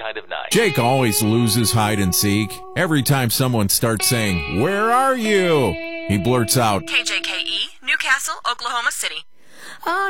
kind of night. Jake always loses hide and seek. Every time someone starts saying, "Where are you?" he blurts out, KJKE, Newcastle, Oklahoma City. Oh,